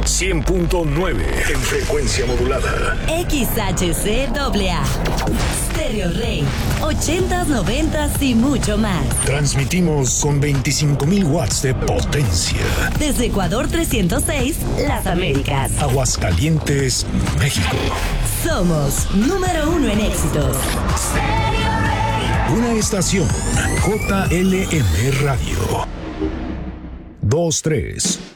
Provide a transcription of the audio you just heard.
100.9 en frecuencia modulada. XHCAA. Stereo Rey. 80s, 90s y mucho más. Transmitimos con 25,000 watts de potencia. Desde Ecuador 306, Las Américas. Aguascalientes, México. Somos número 1 en éxitos. Una estación JLM Radio. 2-3